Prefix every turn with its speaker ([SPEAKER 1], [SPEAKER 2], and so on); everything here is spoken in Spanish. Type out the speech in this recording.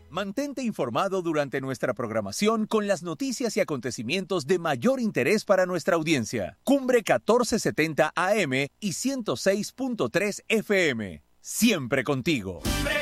[SPEAKER 1] Mantente informado durante nuestra programación con las noticias y acontecimientos de mayor interés para nuestra audiencia. Cumbre 1470 AM y 106.3 FM. Siempre contigo.